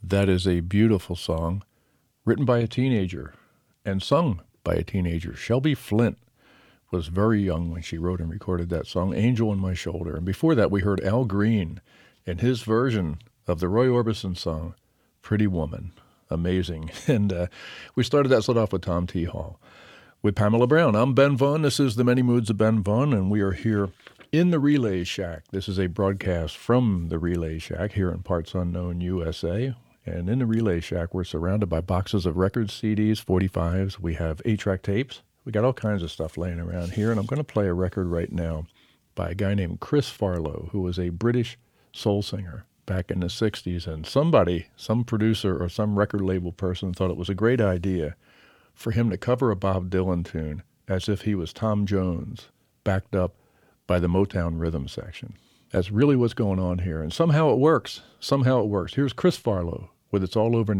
That is a beautiful song written by a teenager and sung by a teenager. Shelby Flint was very young when she wrote and recorded that song, Angel on My Shoulder. And before that, we heard Al Green and his version of the Roy Orbison song, Pretty Woman. Amazing. And we started that set off with Tom T. Hall. With Pamela Brown, I'm Ben Vaughn. This is The Many Moods of Ben Vaughn, and we are here in the Relay Shack. This is a broadcast from the Relay Shack here in Parts Unknown, USA. And in the Relay Shack, we're surrounded by boxes of records, CDs, 45s. We have 8-track tapes. We got all kinds of stuff laying around here, and I'm going to play a record right now by a guy named Chris Farlowe, who was a British soul singer back in the 60s. And some producer or some record label person thought it was a great idea for him to cover a Bob Dylan tune as if he was Tom Jones, backed up by the Motown rhythm section. That's really what's going on here. And somehow it works. Here's Chris Farlowe with It's All Over